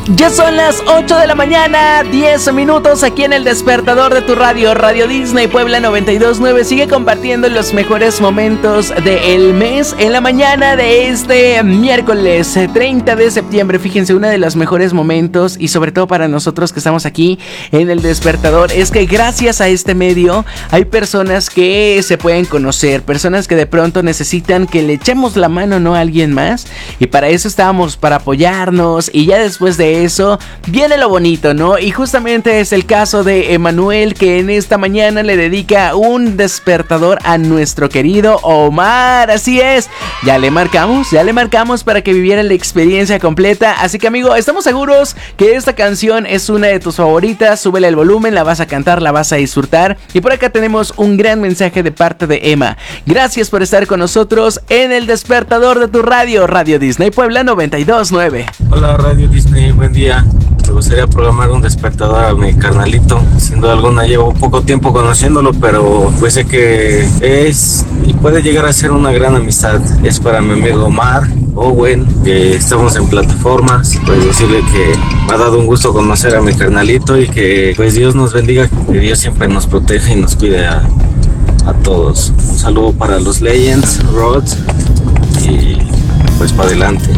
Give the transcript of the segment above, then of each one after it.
Ya son las 8 de la mañana, 10 minutos aquí en el despertador de tu radio, Radio Disney Puebla 92.9. Sigue compartiendo los mejores momentos del mes en la mañana de este miércoles 30 de septiembre. Fíjense, uno de los mejores momentos y sobre todo para nosotros que estamos aquí en el despertador es que gracias a este medio hay personas que se pueden conocer, personas que de pronto necesitan que le echemos la mano, ¿no?, a alguien más, y para eso estábamos, para apoyarnos, y ya después de eso viene lo bonito, ¿no? Y justamente es el caso de Emanuel, que en esta mañana le dedica un despertador a nuestro querido Omar. Así es, ya le marcamos para que viviera la experiencia completa. Así que, amigo, estamos seguros que esta canción es una de tus favoritas. Súbele el volumen, la vas a cantar, la vas a disfrutar. Y por acá tenemos un gran mensaje de parte de Emma. Gracias por estar con nosotros en el despertador de tu radio, Radio Disney Puebla 92.9. Hola, Radio Disney, buen día. Me gustaría programar un despertador a mi carnalito. Sin duda alguna llevo poco tiempo conociéndolo, pero pues sé que es y puede llegar a ser una gran amistad. Es para mi amigo Omar Owen, que estamos en plataformas. Pues decirle que me ha dado un gusto conocer a mi carnalito y que pues Dios nos bendiga, que Dios siempre nos proteja y nos cuide a todos. Un saludo para los Legends, Rods, y pues para adelante.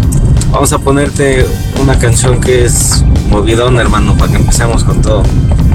Vamos a ponerte una canción que es movidón, hermano, para que empecemos con todo.